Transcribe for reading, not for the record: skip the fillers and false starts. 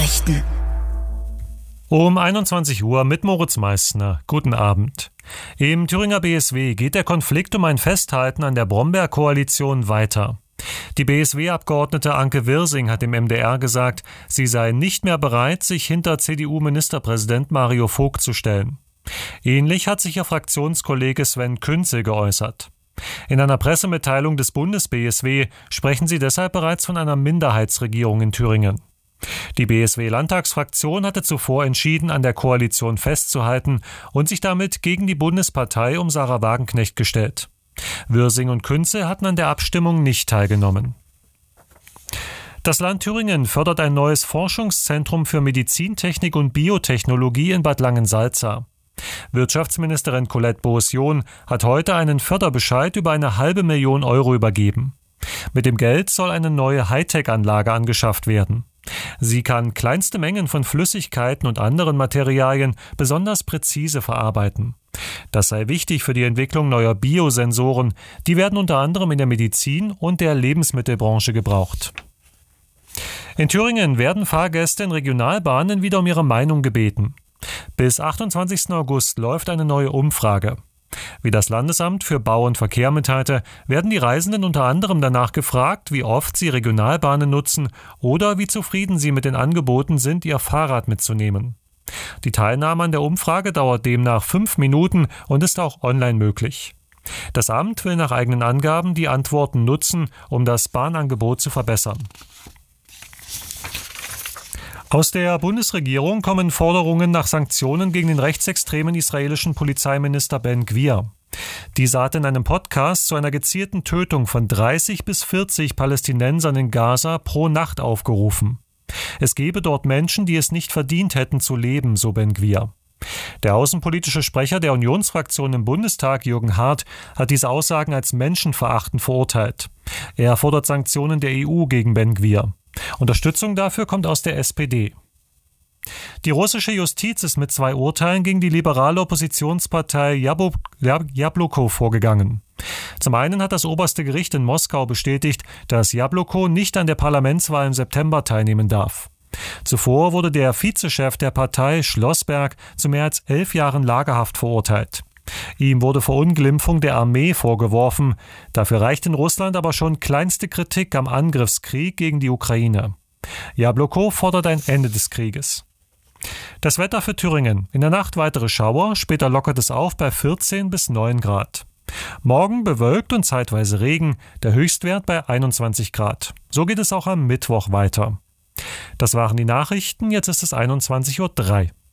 Nachrichten. Um 21 Uhr mit Moritz Meissner. Guten Abend. Im Thüringer BSW geht der Konflikt um ein Festhalten an der Brombeer-Koalition weiter. Die BSW-Abgeordnete Anke Wirsing hat dem MDR gesagt, sie sei nicht mehr bereit, sich hinter CDU-Ministerpräsident Mario Vogt zu stellen. Ähnlich hat sich ihr Fraktionskollege Sven Künzel geäußert. In einer Pressemitteilung des Bundes-BSW sprechen sie deshalb bereits von einer Minderheitsregierung in Thüringen. Die BSW-Landtagsfraktion hatte zuvor entschieden, an der Koalition festzuhalten und sich damit gegen die Bundespartei um Sarah Wagenknecht gestellt. Wirsing und Künzel hatten an der Abstimmung nicht teilgenommen. Das Land Thüringen fördert ein neues Forschungszentrum für Medizintechnik und Biotechnologie in Bad Langensalza. Wirtschaftsministerin Colette Boos-John hat heute einen Förderbescheid über eine $500.000 übergeben. Mit dem Geld soll eine neue Hightech-Anlage angeschafft werden. Sie kann kleinste Mengen von Flüssigkeiten und anderen Materialien besonders präzise verarbeiten. Das sei wichtig für die Entwicklung neuer Biosensoren. Die werden unter anderem in der Medizin und der Lebensmittelbranche gebraucht. In Thüringen werden Fahrgäste in Regionalbahnen wieder um ihre Meinung gebeten. Bis 28. August läuft eine neue Umfrage. Wie das Landesamt für Bau und Verkehr mitteilte, werden die Reisenden unter anderem danach gefragt, wie oft sie Regionalbahnen nutzen oder wie zufrieden sie mit den Angeboten sind, ihr Fahrrad mitzunehmen. Die Teilnahme an der Umfrage dauert demnach 5 Minuten und ist auch online möglich. Das Amt will nach eigenen Angaben die Antworten nutzen, um das Bahnangebot zu verbessern. Aus der Bundesregierung kommen Forderungen nach Sanktionen gegen den rechtsextremen israelischen Polizeiminister Ben Gvir. Dieser hat in einem Podcast zu einer gezielten Tötung von 30 bis 40 Palästinensern in Gaza pro Nacht aufgerufen. Es gebe dort Menschen, die es nicht verdient hätten zu leben, so Ben Gvir. Der außenpolitische Sprecher der Unionsfraktion im Bundestag, Jürgen Hart, hat diese Aussagen als menschenverachtend verurteilt. Er fordert Sanktionen der EU gegen Ben Gvir. Unterstützung dafür kommt aus der SPD. Die russische Justiz ist mit 2 Urteilen gegen die liberale Oppositionspartei Jabloko vorgegangen. Zum einen hat das oberste Gericht in Moskau bestätigt, dass Jabloko nicht an der Parlamentswahl im September teilnehmen darf. Zuvor wurde der Vizechef der Partei, Schlossberg, zu mehr als 11 Jahren Lagerhaft verurteilt. Ihm wurde Verunglimpfung der Armee vorgeworfen. Dafür reicht in Russland aber schon kleinste Kritik am Angriffskrieg gegen die Ukraine. Jabloko fordert ein Ende des Krieges. Das Wetter für Thüringen. In der Nacht weitere Schauer, später lockert es auf bei 14 bis 9 Grad. Morgen bewölkt und zeitweise Regen, der Höchstwert bei 21 Grad. So geht es auch am Mittwoch weiter. Das waren die Nachrichten, jetzt ist es 21:03 Uhr.